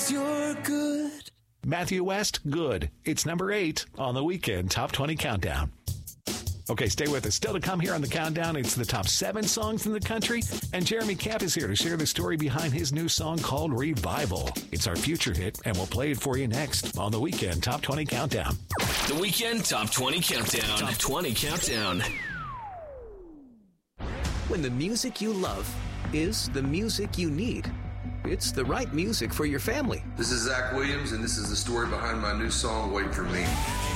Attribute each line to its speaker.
Speaker 1: 'cause you're good.
Speaker 2: Matthew West, Good. It's number 8 on the Weekend Top 20 Countdown. Okay, stay with us. Still to come here on the countdown, it's the top 7 songs in the country, and Jeremy Camp is here to share the story behind his new song called Revival. It's our future hit, and we'll play it for you next on the Weekend Top 20 Countdown.
Speaker 3: The Weekend Top 20 Countdown. Top 20 Countdown.
Speaker 4: When the music you love is the music you need, it's the right music for your family.
Speaker 5: This is Zach Williams, and this is the story behind my new song, Wait For Me.